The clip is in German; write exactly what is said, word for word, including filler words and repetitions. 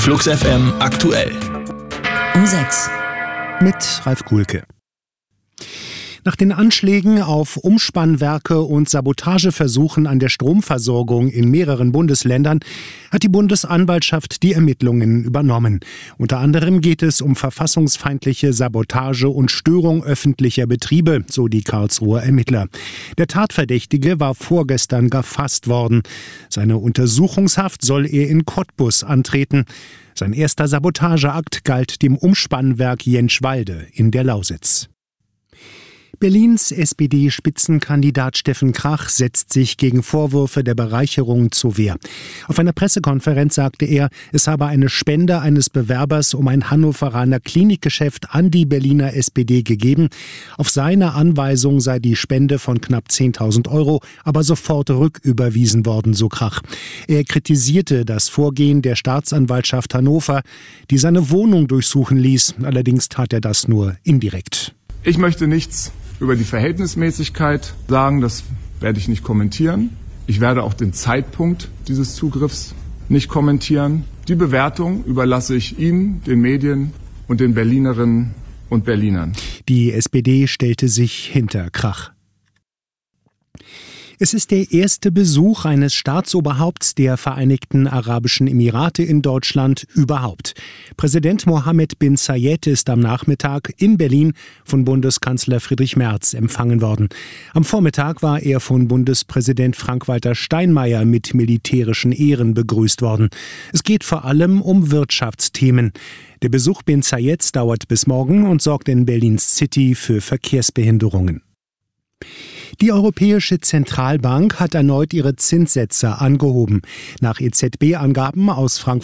Flux F M aktuell. Um sechs. Mit Ralf Kuhlke. Nach den Anschlägen auf Umspannwerke und Sabotageversuchen an der Stromversorgung in mehreren Bundesländern hat die Bundesanwaltschaft die Ermittlungen übernommen. Unter anderem geht es um verfassungsfeindliche Sabotage und Störung öffentlicher Betriebe, so die Karlsruher Ermittler. Der Tatverdächtige war vorgestern gefasst worden. Seine Untersuchungshaft soll er in Cottbus antreten. Sein erster Sabotageakt galt dem Umspannwerk Jentschwalde in der Lausitz. Berlins S P D-Spitzenkandidat Steffen Krach setzt sich gegen Vorwürfe der Bereicherung zur Wehr. Auf einer Pressekonferenz sagte er, es habe eine Spende eines Bewerbers um ein Hannoveraner Klinikgeschäft an die Berliner S P D gegeben. Auf seine Anweisung sei die Spende von knapp zehntausend Euro aber sofort rücküberwiesen worden, so Krach. Er kritisierte das Vorgehen der Staatsanwaltschaft Hannover, die seine Wohnung durchsuchen ließ. Allerdings tat er das nur indirekt. Ich möchte nichts über die Verhältnismäßigkeit sagen, das werde ich nicht kommentieren. Ich werde auch den Zeitpunkt dieses Zugriffs nicht kommentieren. Die Bewertung überlasse ich Ihnen, den Medien und den Berlinerinnen und Berlinern. Die S P D stellte sich hinter Krach. Es ist der erste Besuch eines Staatsoberhaupts der Vereinigten Arabischen Emirate in Deutschland überhaupt. Präsident Mohammed bin Zayed ist am Nachmittag in Berlin von Bundeskanzler Friedrich Merz empfangen worden. Am Vormittag war er von Bundespräsident Frank-Walter Steinmeier mit militärischen Ehren begrüßt worden. Es geht vor allem um Wirtschaftsthemen. Der Besuch bin Zayeds dauert bis morgen und sorgt in Berlins City für Verkehrsbehinderungen. Die Europäische Zentralbank hat erneut ihre Zinssätze angehoben. Nach E Z B-Angaben aus Frankfurt